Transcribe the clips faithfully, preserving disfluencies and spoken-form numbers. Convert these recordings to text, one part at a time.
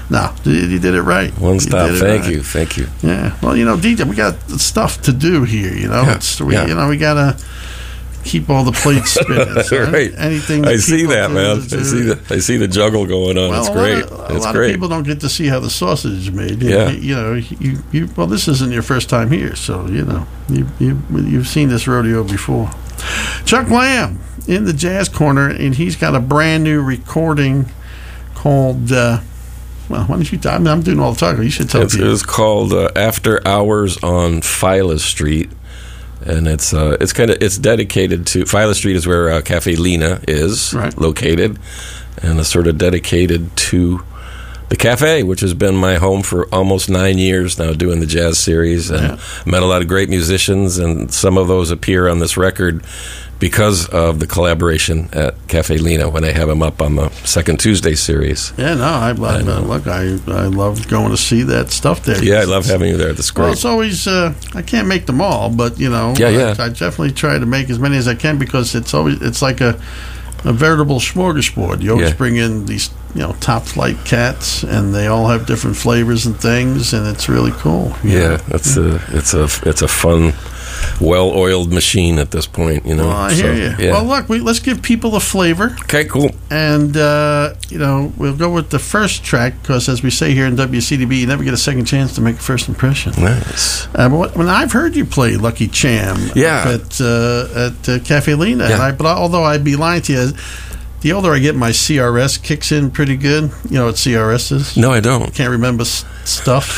No, you did it right. One stop. Thank right. you. Thank you. Yeah. Well, you know, D J, we got stuff to do here. You know, Yeah. it's we, Yeah. you know, we gotta keep all the plates spinning. So Right. Anything. That I see people that, do man. to I do- see the I see the juggle going on. Well, it's a great. Lot of, a it's lot great. of people don't get to see how the sausage is made. You, Yeah. You, know, you, you. Well, this isn't your first time here, so you know you you you've seen this rodeo before. Chuck Lamb in the Jazz Corner, and he's got a brand new recording called. Uh, well, why don't you? I mean, I'm doing all the talking. You should tell It's, people. it's called uh, After Hours on Phila Street, and it's uh, it's kind of it's dedicated to Phila Street is where uh, Cafe Lena is Right. located, and it's sort of dedicated to the cafe, which has been my home for almost nine years now, doing the jazz series, and Yeah. met a lot of great musicians, and some of those appear on this record because of the collaboration at Cafe Lena when I have them up on the second Tuesday series. Yeah, no, I, I, know. look, I I love going to see that stuff there. Yeah, I love having you there. That's Well, great. it's always uh, I can't make them all, but you know, Yeah, yeah. I, I definitely try to make as many as I can because it's always it's like a a veritable smorgasbord. You always Yeah. bring in these you know top flight cats, and they all have different flavors and things, and it's really cool. you Yeah, know. it's a it's a it's a fun, well-oiled machine at this point. You know. Well, I hear So, you. Yeah. Well, look, we, let's give people a flavor, okay, cool. and uh, you know we'll go with the first track because, as we say here in W C D B, you never get a second chance to make a first impression. Nice. Uh, but when I've heard you play Lucky Cham Yeah. at uh, at uh, Cafe Lena, Yeah. and I, but although I'd be lying to you, the older I get, my C R S kicks in pretty good. You know what C R S is? No, I don't. Can't remember s- stuff.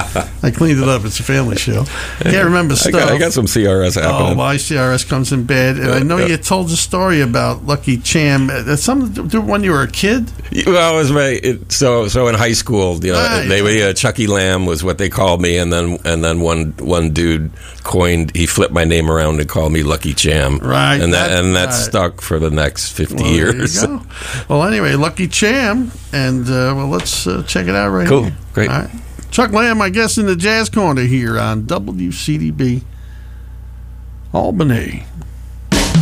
I cleaned it up. It's a family show. Can't remember I stuff. got, I got some C R S Oh, happening. my C R S comes in bad. And I know Yeah. you told the story about Lucky Cham. That's something to do when you were a kid? Well, it was my it, so so in high school. You know, Right. they uh, Chucky Lamb was what they called me, and then and then one one dude coined. He flipped my name around and called me Lucky Cham. Right, and that, that- and that right. stuck for the next fifty Well, there years. you go. Well, anyway, Lucky Cham. And, uh, well, let's uh, check it out right Cool. here. Great. All right. Chuck Lamb, I guess, in the Jazz Corner here on W C D B Albany.